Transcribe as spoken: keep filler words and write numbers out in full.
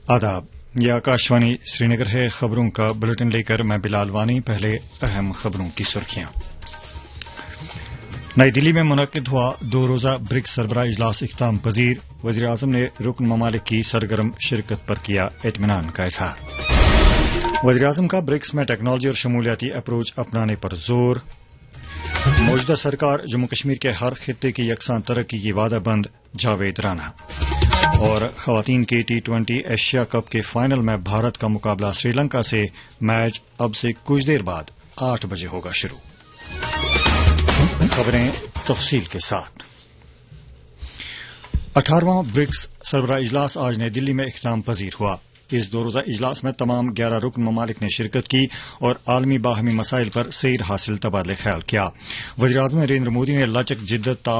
आदाब, यह आकाशवाणी श्रीनगर है। खबरों का बुलेटिन लेकर मैं बिलाल वानी। पहले अहम खबरों की सुर्खियां। नई दिल्ली में मुनक्किद हुआ दो रोजा ब्रिक्स सरबराह इजलास इख्तिताम पजीर। वजीर आजम ने रुकन ममालिक की सरगर्म शिरकत पर किया इत्मीनान का इजहार। वजीर आजम का ब्रिक्स में टेक्नोलॉजी और शमूलियाती अप्रोच अपनाने पर जोर। मौजूदा सरकार जम्मू कश्मीर के हर खित्ते की यकसां तरक्की की वादाबंद जावेद राना। और खवातीन के टी ट्वेंटी एशिया कप के फाइनल में भारत का मुकाबला श्रीलंका से। मैच अब से कुछ देर बाद आठ बजे होगा शुरू। खबरें तफसील के साथ। अठारहवां ब्रिक्स सरबराह इजलास आज नई दिल्ली में इख्तिताम पजीर हुआ। इस दो रोजा इजलास में तमाम ग्यारह रुकन ममालिक ने शिरकत की और आलमी बाहमी मसाइल पर सैर हासिल तबादले ख्याल किया। वज़ीर आज़म नरेंद्र मोदी ने लचक, जिद्दत,